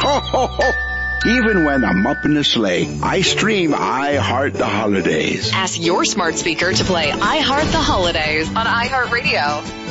Even when I'm up in the sleigh, I stream I Heart the Holidays. Ask your smart speaker to play I Heart the Holidays on iHeartRadio.